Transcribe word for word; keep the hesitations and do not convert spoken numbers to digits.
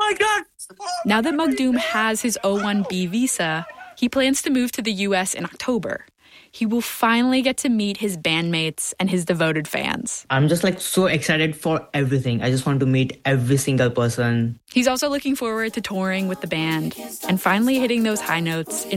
my God! Now that Makhdoom has his O one B visa, he plans to move to the U S in October. He will finally get to meet his bandmates and his devoted fans. I'm just like so excited for everything. I just want to meet every single person. He's also looking forward to touring with the band and finally hitting those high notes in